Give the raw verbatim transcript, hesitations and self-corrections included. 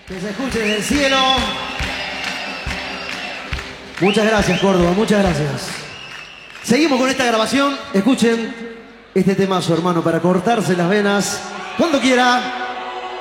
Que se escuche desde el cielo. Muchas gracias, Córdoba, muchas gracias. Seguimos con esta grabación. Escuchen este temazo, hermano, para cortarse las venas cuando quiera.